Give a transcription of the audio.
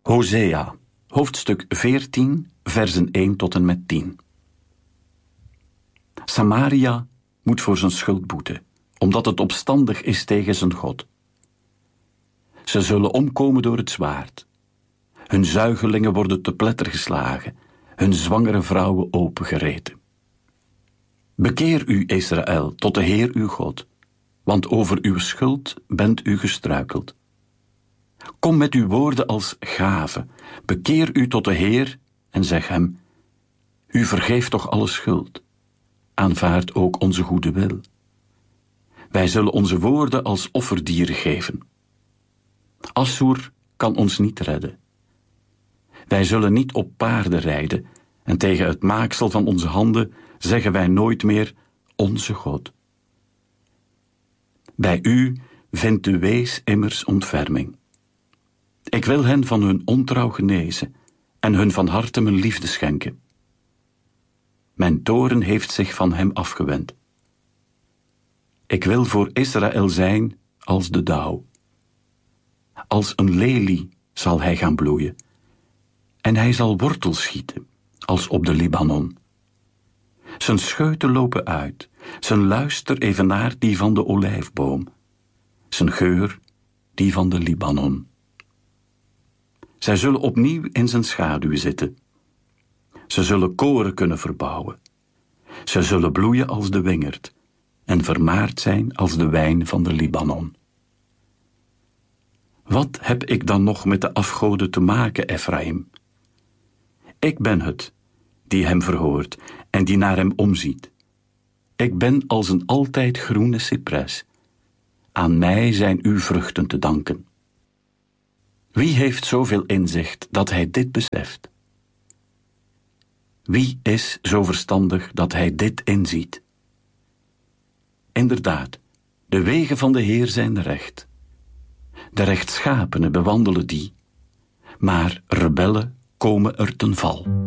Hosea, hoofdstuk 14, versen 1 tot en met 10. Samaria moet voor zijn schuld boeten, omdat het opstandig is tegen zijn God. Ze zullen omkomen door het zwaard. Hun zuigelingen worden te pletter geslagen, hun zwangere vrouwen opengereten. Bekeer u, Israël, tot de Heer uw God, want over uw schuld bent u gestruikeld. Kom met uw woorden als gave, bekeer u tot de Heer en zeg hem: U vergeeft toch alle schuld, aanvaard ook onze goede wil. Wij zullen onze woorden als offerdieren geven. Assur kan ons niet redden. Wij zullen niet op paarden rijden en tegen het maaksel van onze handen zeggen wij nooit meer onze God. Bij u vindt de wees immers ontferming. Ik wil hen van hun ontrouw genezen en hun van harte mijn liefde schenken. Mijn toorn heeft zich van hem afgewend. Ik wil voor Israël zijn als de dauw. Als een lelie zal hij gaan bloeien, en hij zal wortels schieten, als op de Libanon. Zijn scheuten lopen uit, zijn luister evenaart die van de olijfboom, zijn geur die van de Libanon. Zij zullen opnieuw in zijn schaduw zitten. Ze zullen koren kunnen verbouwen. Ze zullen bloeien als de wingerd en vermaard zijn als de wijn van de Libanon. Wat heb ik dan nog met de afgoden te maken, Ephraim? Ik ben het die hem verhoort en die naar hem omziet. Ik ben als een altijd groene cipres. Aan mij zijn uw vruchten te danken. Wie heeft zoveel inzicht dat hij dit beseft? Wie is zo verstandig dat hij dit inziet? Inderdaad, de wegen van de Heer zijn recht. De rechtschapenen bewandelen die, maar rebellen komen er ten val.